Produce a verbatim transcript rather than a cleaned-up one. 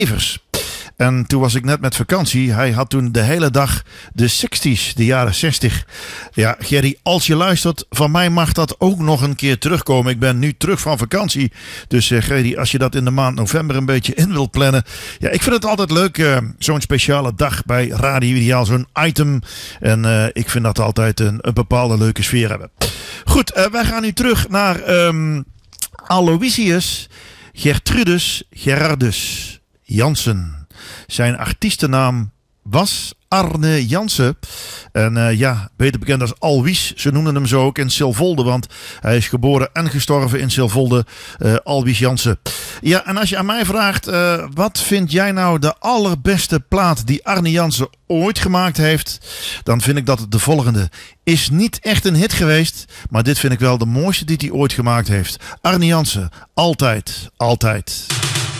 Evers. En toen was ik net met vakantie. Hij had toen de hele dag de zestig's, de jaren zestig. Ja, Gerry, als je luistert, van mij mag dat ook nog een keer terugkomen. Ik ben nu terug van vakantie. Dus uh, Gerry, als je dat in de maand november een beetje in wilt plannen. Ja, ik vind het altijd leuk, uh, zo'n speciale dag bij Radio Ideaal, zo'n item. En uh, ik vind dat altijd een, een bepaalde leuke sfeer hebben. Goed, uh, wij gaan nu terug naar um, Aloysius Gertrudus Gerardus Jansen. Zijn artiestennaam was Arne Jansen. En uh, ja, beter bekend als Alwies. Ze noemden hem zo ook in Silvolde. Want hij is geboren en gestorven in Silvolde. Uh, Alwies Jansen. Ja, en als je aan mij vraagt. Uh, wat vind jij nou de allerbeste plaat die Arne Jansen ooit gemaakt heeft? Dan vind ik dat het de volgende. Is niet echt een hit geweest. Maar dit vind ik wel de mooiste die hij ooit gemaakt heeft. Arne Jansen. Altijd. Altijd.